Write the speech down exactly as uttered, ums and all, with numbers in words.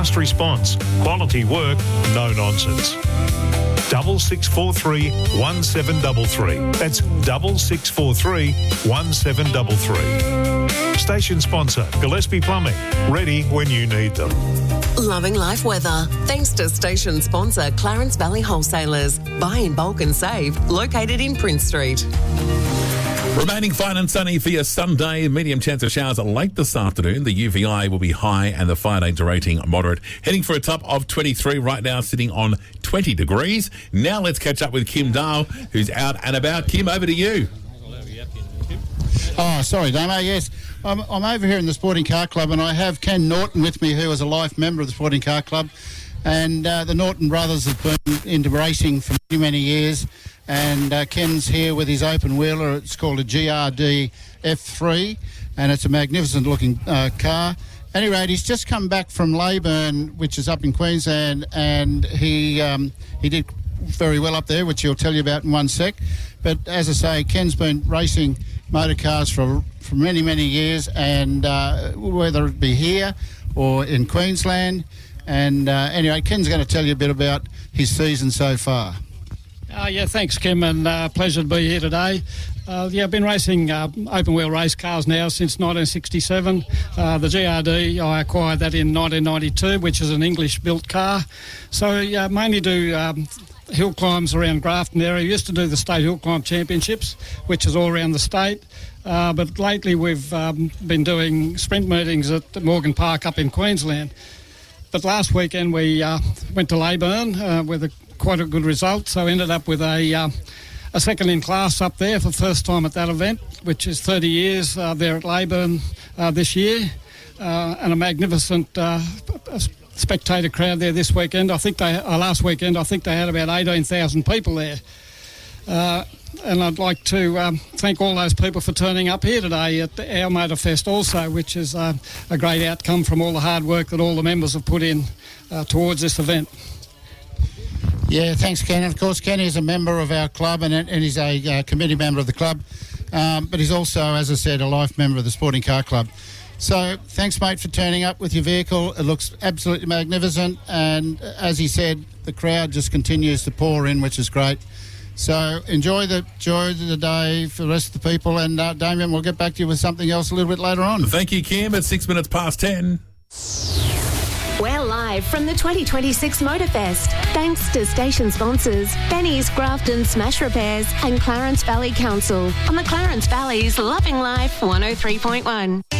fast response, quality work, no nonsense. Double six four three one seven double three. That's double six four three one seven double three. Station sponsor Gillespie Plumbing. Ready when you need them. Loving life weather. Thanks to station sponsor Clarence Valley Wholesalers. Buy in bulk and save. Located in Prince Street. Remaining fine and sunny for your Sunday. Medium chance of showers late this afternoon. The U V I will be high and the fire danger rating moderate. Heading for a top of twenty-three right now, sitting on twenty degrees. Now let's catch up with Kim Dahl, who's out and about. Kim, over to you. Oh, sorry, Damo. Yes, I'm, I'm over here in the Sporting Car Club, and I have Ken Norton with me, who is a life member of the Sporting Car Club. And uh, the Norton brothers have been into racing for many, many years. And uh, Ken's here with his open wheeler. It's called a G R D F three, and it's a magnificent looking uh, car. At any rate, he's just come back from Leyburn, which is up in Queensland, and he um, he did very well up there, which he'll tell you about in one sec. But as I say, Ken's been racing motor cars for for many, many years, and uh, whether it be here or in Queensland. And uh, anyway, Ken's going to tell you a bit about his season so far. Uh, yeah, thanks, Kim, and uh, pleasure to be here today. Uh, yeah, I've been racing uh, open-wheel race cars now since nineteen sixty-seven. Uh, the G R D, I acquired that in nineteen ninety-two, which is an English-built car. So, yeah, mainly do um, hill climbs around Grafton area. I used to do the State Hill Climb Championships, which is all around the state. Uh, but lately we've um, been doing sprint meetings at Morgan Park up in Queensland. But last weekend we uh, went to Leyburn uh, with a quite a good result, so ended up with a uh, a second in class up there for the first time at that event, which is thirty years uh, there at Leyburn uh, this year, uh, and a magnificent uh, spectator crowd there this weekend. I think they uh, last weekend I think they had about eighteen thousand people there, uh, and I'd like to um, thank all those people for turning up here today at our Motor Fest also, which is uh, a great outcome from all the hard work that all the members have put in uh, towards this event. Yeah, thanks, Ken. Of course, Ken is a member of our club and, and he's a uh, committee member of the club, um, but he's also, as I said, a life member of the Sporting Car Club. So thanks, mate, for turning up with your vehicle. It looks absolutely magnificent, and as he said, the crowd just continues to pour in, which is great. So enjoy the enjoy the day for the rest of the people, and uh, Damien, we'll get back to you with something else a little bit later on. Thank you, Kim. It's six minutes past ten. We're live from the twenty twenty-six Motorfest. Thanks to station sponsors Benny's Grafton Smash Repairs and Clarence Valley Council on the Clarence Valley's Loving Life one oh three point one.